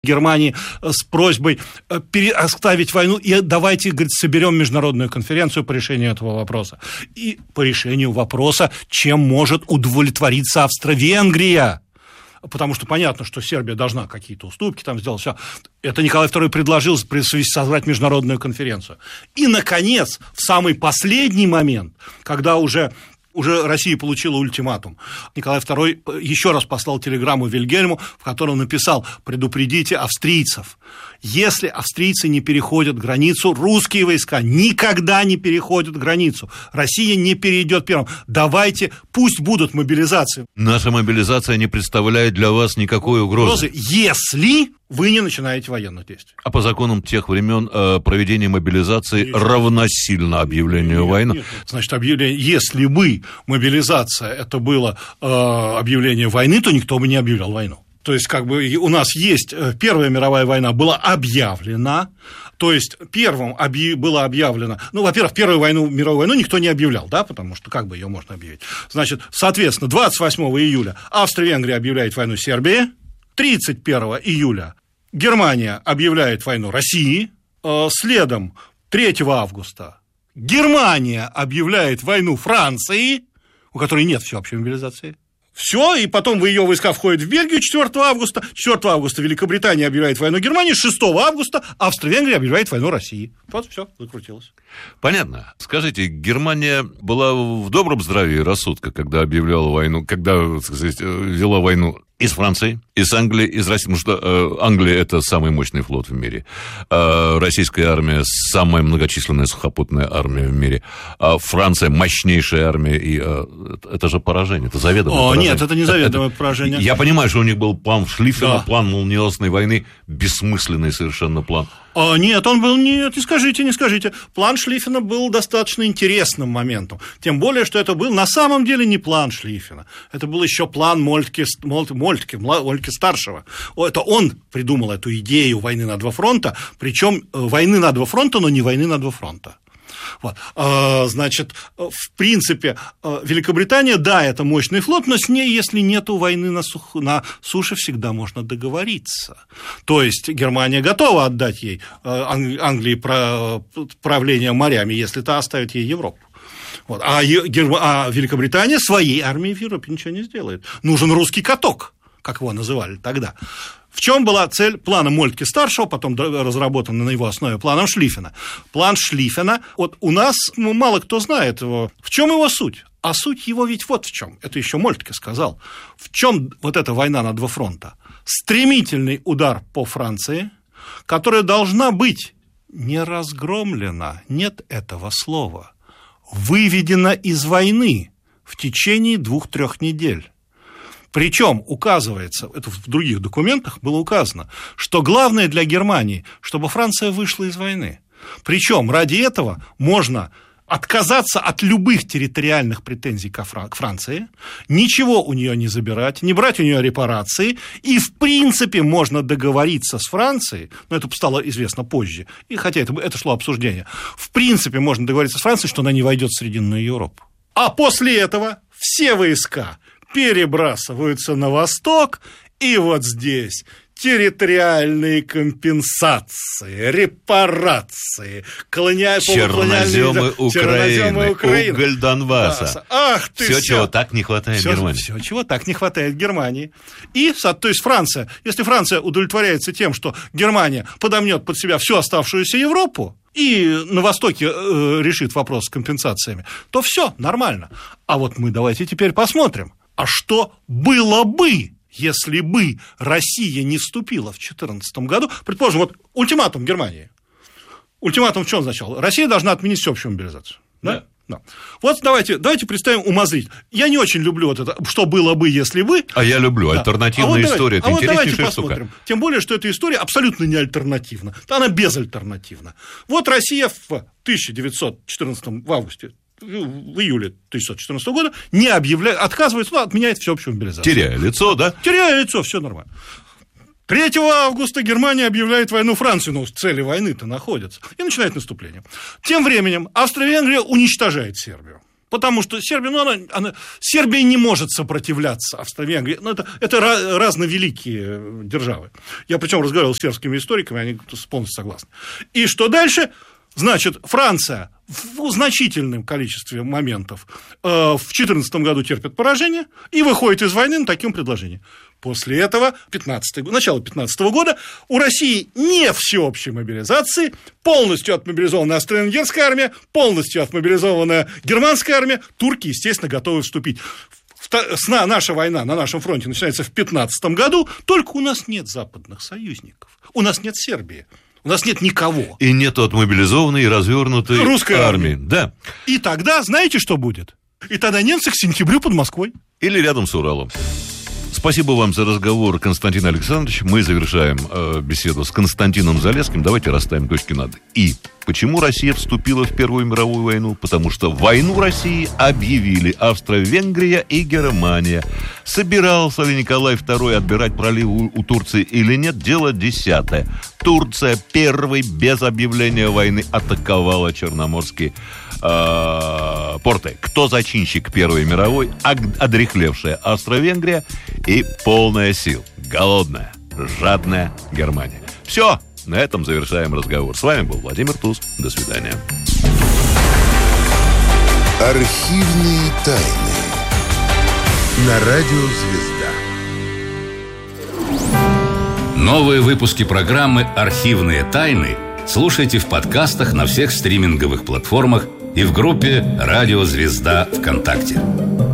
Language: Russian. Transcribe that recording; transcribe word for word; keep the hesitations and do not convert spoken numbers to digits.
Германии с просьбой оставить войну и давайте, говорит, соберем международную конференцию по решению этого вопроса. И по решению вопроса, чем может удовлетвориться Австро-Венгрия. Потому что понятно, что Сербия должна какие-то уступки там сделать. Все. Это Николай второй предложил созвать международную конференцию. И, наконец, в самый последний момент, когда уже... Уже Россия получила ультиматум. Николай второй еще раз послал телеграмму Вильгельму, в котором написал: предупредите австрийцев. Если австрийцы не переходят границу, русские войска никогда не переходят границу. Россия не перейдет первым. Давайте, пусть будут мобилизации. Наша мобилизация не представляет для вас никакой угрозы. Угрозы, если вы не начинаете военных действий. А по законам тех времен э, проведение мобилизации нет, равносильно объявлению нет, войны? Нет. Значит, объявление, если бы мобилизация это было э, объявление войны, то никто бы не объявлял войну. То есть, как бы у нас есть Первая мировая война была объявлена, то есть первым объ... было объявлено, ну, во-первых, Первую войну, мировую войну никто не объявлял, да, потому что как бы ее можно объявить. Значит, соответственно, двадцать восьмого июля Австро-Венгрия объявляет войну Сербии, тридцать первого июля Германия объявляет войну России, следом третьего августа Германия объявляет войну Франции, у которой нет всеобщей мобилизации. Все, и потом ее войска входят в Бельгию четвёртого августа, четвёртого августа Великобритания объявляет войну Германии, шестого августа Австро-Венгрия объявляет войну России. Вот все, закрутилось. Понятно. Скажите, Германия была в добром здравии рассудка, когда объявляла войну, когда, так сказать, вела войну и с Францией, и с Англией, и с Россией, потому что э, Англия – это самый мощный флот в мире, э, российская армия – самая многочисленная сухопутная армия в мире, а Франция – мощнейшая армия, и э, это же поражение, это заведомое О, поражение. Нет, это не заведомое это, поражение. Я понимаю, что у них был план Шлиффена, да. план молниеносной войны, бессмысленный совершенно план. А, нет, он был, нет, не скажите, не скажите. План Шлиффена был достаточно интересным моментом. Тем более, что это был на самом деле не план Шлиффена. Это был еще план Мольтке, Мольтке, Мольтке, Мольтке-старшего. Это он придумал эту идею войны на два фронта, причем войны на два фронта, но не войны на два фронта. Вот. Значит, в принципе, Великобритания, да, это мощный флот, но с ней, если нету войны на, сух... на суше, всегда можно договориться. То есть Германия готова отдать ей, Англии, правление морями, если та оставит ей Европу. Вот. А, Герм... а Великобритания своей армией в Европе ничего не сделает. Нужен русский каток, как его называли тогда. В чем была цель плана Мольтке-старшего, потом разработана на его основе планом Шлиффена? План Шлиффена, вот у нас мало кто знает его. В чем его суть? А суть его ведь вот в чем. Это еще Мольтке сказал. В чем вот эта война на два фронта? Стремительный удар по Франции, которая должна быть не разгромлена, нет этого слова, выведена из войны в течение двух-трех недель. Причем указывается, это в других документах было указано, что главное для Германии, чтобы Франция вышла из войны. Причем ради этого можно отказаться от любых территориальных претензий к Франции, ничего у нее не забирать, не брать у нее репарации, и в принципе можно договориться с Францией, но это стало известно позже, и хотя это, это шло обсуждение, в принципе можно договориться с Францией, что она не войдет в Срединную Европу. А после этого все войска перебрасываются на восток, и вот здесь территориальные компенсации, репарации, колония... Черноземы Украины, Украины, уголь Донбасса. Ах ты, все, чего так не хватает все, Германии. Все, чего так не хватает Германии. И, то есть Франция, если Франция удовлетворяется тем, что Германия подомнет под себя всю оставшуюся Европу, и на Востоке э, решит вопрос с компенсациями, то все нормально. А вот мы давайте теперь посмотрим, а что было бы, если бы Россия не вступила в две тысячи четырнадцатом году, предположим, вот ультиматум Германии. Ультиматум в чем означал? Россия должна отменить всеобщую мобилизацию. Да? Да. Да. Вот давайте, давайте представим умозрительно. Я не очень люблю вот это, что было бы, если бы. А я люблю. Да. Альтернативная а вот история. Давайте, это а интереснейшая вот штука. Тем более, что эта история абсолютно не альтернативна. Она безальтернативна. Вот Россия в тысяча девятьсот четырнадцатом в августе, в июле тысяча девятьсот четырнадцатого года не объявляет, отказывается, ну, отменяет всеобщую мобилизацию. Теряя лицо, да? Теряя лицо, все нормально. третьего августа Германия объявляет войну Франции, но цели войны-то находятся, и начинает наступление. Тем временем Австро-Венгрия уничтожает Сербию. Потому что Сербия, ну, она, она, Сербия не может сопротивляться Австро-Венгрии. Ну, это, это разновеликие державы. Я причем разговаривал с сербскими историками, они полностью согласны. И что дальше? Значит, Франция в значительном количестве моментов э, в две тысячи четырнадцатом году терпит поражение и выходит из войны на таким предложением. После этого, пятнадцатый, начало две тысячи пятнадцатого года, у России не всеобщей мобилизации, полностью отмобилизованная австро-венгерская армия, полностью отмобилизованная германская армия, турки, естественно, готовы вступить. Наша война на нашем фронте начинается в две тысячи пятнадцатом году, только у нас нет западных союзников, у нас нет Сербии. У нас нет никого. И нету отмобилизованной и развернутой русской армии. армии. Да. И тогда, знаете, что будет? И тогда немцы к сентябрю под Москвой. Или рядом с Уралом. Спасибо вам за разговор, Константин Александрович. Мы завершаем э, беседу с Константином Залесским. Давайте расставим точки над «и». Почему Россия вступила в Первую мировую войну? Потому что войну России объявили Австро-Венгрия и Германия. Собирался ли Николай второй отбирать проливы у Турции или нет? Дело десятое. Турция первой без объявления войны атаковала Черноморские э, порты. Кто зачинщик Первой мировой? Одряхлевшая Австро-Венгрия и полная сил. Голодная, жадная Германия. Все. На этом завершаем разговор. С вами был Владимир Туз. До свидания. Архивные тайны. На радио «Звезда». Новые выпуски программы «Архивные тайны» слушайте в подкастах на всех стриминговых платформах и в группе «Радио Звезда» ВКонтакте.